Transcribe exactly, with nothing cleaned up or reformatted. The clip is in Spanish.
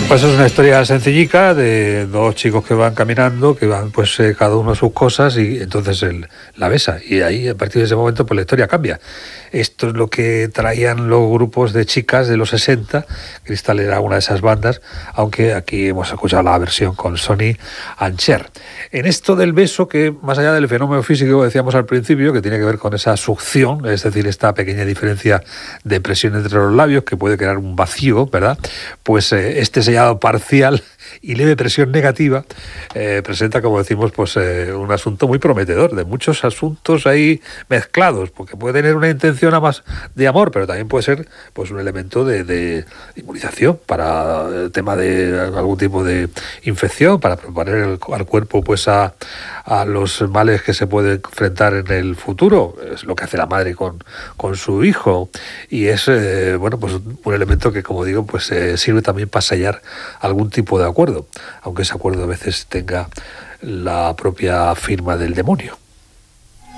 Pues es una historia sencillica de dos chicos que van caminando, que van pues eh, cada uno a sus cosas y entonces él la besa. Y ahí a partir de ese momento pues la historia cambia. Esto es lo que traían los grupos de chicas de los sesenta. Cristal era una de esas bandas, aunque aquí hemos escuchado la versión con Sonny and Cher. En esto del beso, que más allá del fenómeno físico que decíamos al principio, que tiene que ver con esa succión, es decir, esta pequeña diferencia de presión entre los labios que puede crear un vacío, ¿verdad? Pues eh, este sellado parcial y leve presión negativa eh, presenta, como decimos, pues eh, un asunto muy prometedor, de muchos asuntos ahí mezclados, porque puede tener una intención a más de amor, pero también puede ser pues un elemento de, de inmunización para el tema de algún tipo de infección, para preparar el, al cuerpo pues a, a los males que se puede enfrentar en el futuro. Es lo que hace la madre con, con su hijo, y es eh, bueno pues un elemento que, como digo, pues eh, sirve también para sellar algún tipo de acuerdo, aunque ese acuerdo a veces tenga la propia firma del demonio.